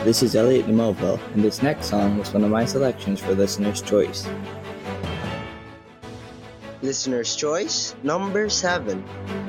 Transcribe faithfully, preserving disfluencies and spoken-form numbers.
This is Elliot Demoville, and this next song was one of my selections for Listener's Choice. Listener's Choice number seven.